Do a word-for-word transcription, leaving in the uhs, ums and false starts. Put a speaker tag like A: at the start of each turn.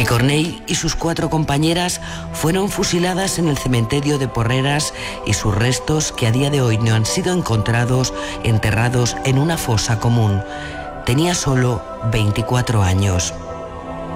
A: Cornell y sus cuatro compañeras fueron fusiladas en el cementerio de Porreras y sus restos, que a día de hoy no han sido encontrados, enterrados en una fosa común. Tenía solo veinticuatro años.